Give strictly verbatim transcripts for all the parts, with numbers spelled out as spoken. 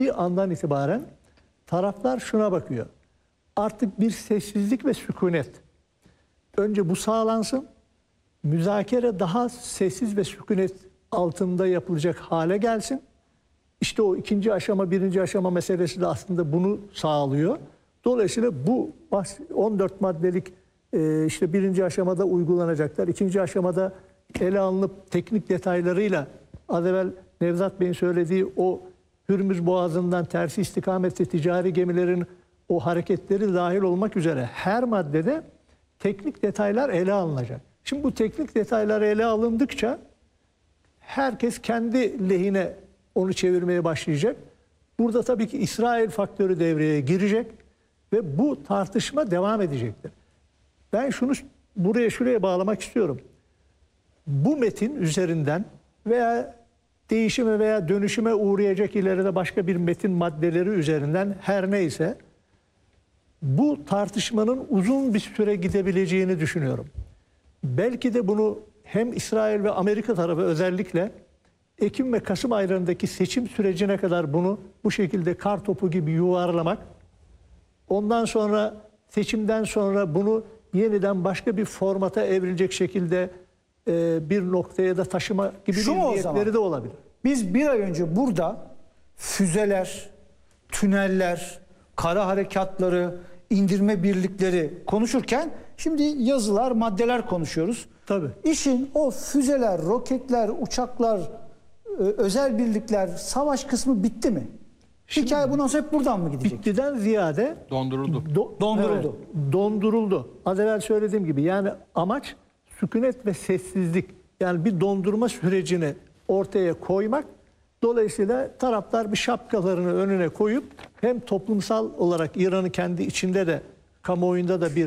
bir andan itibaren taraflar şuna bakıyor. Artık bir sessizlik ve sükunet. Önce bu sağlansın. Müzakere daha sessiz ve sükunet altında yapılacak hale gelsin. İşte o ikinci aşama, birinci aşama meselesi de aslında bunu sağlıyor. Dolayısıyla bu on dört maddelik işte birinci aşamada uygulanacaklar. İkinci aşamada ele alınıp teknik detaylarıyla az evvel Nevzat Bey'in söylediği o Hürmüz Boğazı'ndan tersi istikamette ticari gemilerin o hareketleri dahil olmak üzere her maddede teknik detaylar ele alınacak. Şimdi bu teknik detaylar ele alındıkça herkes kendi lehine onu çevirmeye başlayacak. Burada tabii ki İsrail faktörü devreye girecek ve bu tartışma devam edecektir. Ben şunu buraya şuraya bağlamak istiyorum. Bu metin üzerinden veya değişime veya dönüşüme uğrayacak ileride başka bir metin maddeleri üzerinden her neyse bu tartışmanın uzun bir süre gidebileceğini düşünüyorum. Belki de bunu hem İsrail ve Amerika tarafı özellikle Ekim ve Kasım aylarındaki seçim sürecine kadar bunu bu şekilde kar topu gibi yuvarlamak, ondan sonra seçimden sonra bunu yeniden başka bir formata evrilecek şekilde e, bir noktaya da taşıma gibi Şu bir niyetleri de olabilir. Biz bir ay önce burada füzeler, tüneller, kara harekatları, indirme birlikleri konuşurken şimdi yazılar, maddeler konuşuyoruz. Tabii. İşin o füzeler, roketler, uçaklar, özel birlikler, savaş kısmı bitti mi? Şimdi, hikaye bundan sonra hep buradan mı gidecek? Bittiden ziyade donduruldu. Do, donduruldu. Evet, donduruldu. Az evvel söylediğim gibi yani amaç sükunet ve sessizlik. Yani bir dondurma sürecini ortaya koymak. Dolayısıyla taraflar bir şapkalarını önüne koyup hem toplumsal olarak İran'ı kendi içinde de kamuoyunda da bir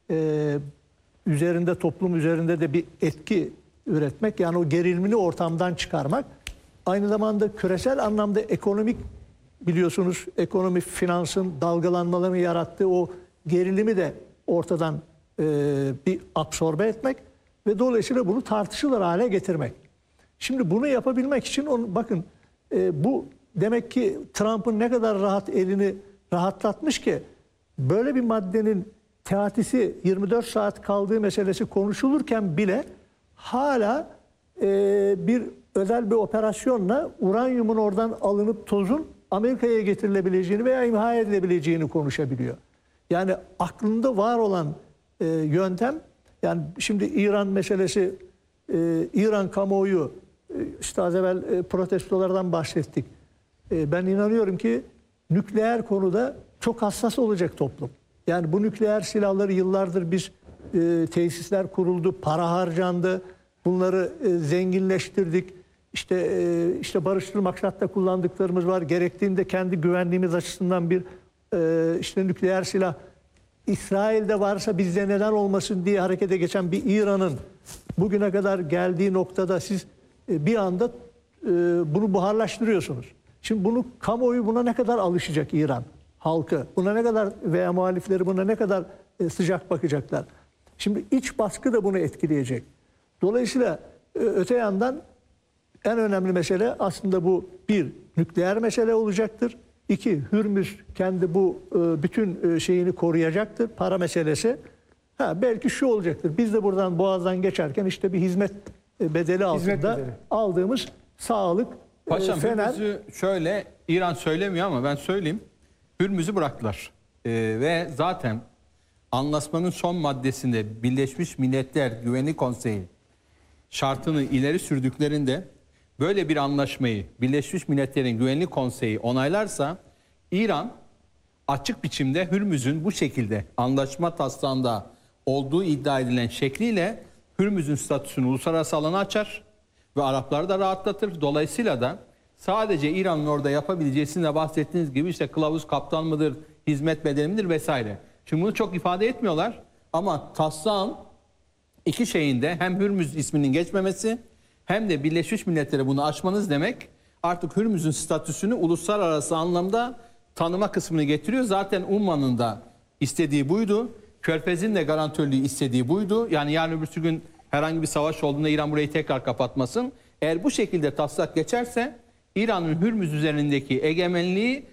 e, üzerinde toplum üzerinde de bir etki üretmek. Yani o gerilimini ortamdan çıkarmak. Aynı zamanda küresel anlamda ekonomik biliyorsunuz ekonomi finansın dalgalanmalarını yarattığı o gerilimi de ortadan e, bir absorbe etmek ve dolayısıyla bunu tartışılır hale getirmek. Şimdi bunu yapabilmek için onu, bakın e, bu demek ki Trump'ın ne kadar rahat elini rahatlatmış ki böyle bir maddenin teatisi yirmi dört saat kaldığı meselesi konuşulurken bile hala e, bir özel bir operasyonla uranyumun oradan alınıp tozun Amerika'ya getirilebileceğini veya imha edilebileceğini konuşabiliyor. Yani aklında var olan e, yöntem, yani şimdi İran meselesi, e, İran kamuoyu, e, işte az evvel e, protestolardan bahsettik. E, ben inanıyorum ki nükleer konuda çok hassas olacak toplum. Yani bu nükleer silahları yıllardır biz e, tesisler kuruldu, para harcandı, bunları e, zenginleştirdik. İşte e, işte barışçıl maksatla kullandıklarımız var. Gerektiğinde kendi güvenliğimiz açısından bir e, işte nükleer silah İsrail'de varsa bizde neden olmasın diye harekete geçen bir İran'ın bugüne kadar geldiği noktada siz e, bir anda e, bunu buharlaştırıyorsunuz. Şimdi bunu kamuoyu buna ne kadar alışacak İran halkı? Buna ne kadar veya muhalifleri buna ne kadar e, sıcak bakacaklar? Şimdi iç baskı da bunu etkileyecek. Dolayısıyla e, öte yandan en önemli mesele aslında bu bir nükleer mesele olacaktır. İki, Hürmüz kendi bu e, bütün e, şeyini koruyacaktır. Para meselesi. Ha, belki şu olacaktır. Biz de buradan Boğaz'dan geçerken işte bir hizmet e, bedeli altında hizmet bedeli. aldığımız sağlık, Paşam, e, fener. Hürmüz'ü şöyle, İran söylemiyor ama ben söyleyeyim. Hürmüz'ü bıraktılar. E, ve zaten anlaşmanın son maddesinde Birleşmiş Milletler Güvenlik Konseyi şartını ileri sürdüklerinde böyle bir anlaşmayı Birleşmiş Milletler'in Güvenlik Konseyi onaylarsa İran açık biçimde Hürmüz'ün bu şekilde anlaşma taslağında olduğu iddia edilen şekliyle Hürmüz'ün statüsünü uluslararası alana açar ve Arapları da rahatlatır. Dolayısıyla da sadece İran'ın orada yapabileceği sizin de bahsettiğiniz gibi işte kılavuz kaptan mıdır, hizmet bedeli midir vesaire. Şimdi bunu çok ifade etmiyorlar ama taslağın iki şeyinde hem Hürmüz isminin geçmemesi hem de Birleşmiş Milletler'e bunu açmanız demek artık Hürmüz'ün statüsünü uluslararası anlamda tanıma kısmını getiriyor. Zaten Umman'ın da istediği buydu. Körfez'in de garantörlüğü istediği buydu. Yani yarın öbürsü gün herhangi bir savaş olduğunda İran burayı tekrar kapatmasın. Eğer bu şekilde taslak geçerse İran'ın Hürmüz üzerindeki egemenliği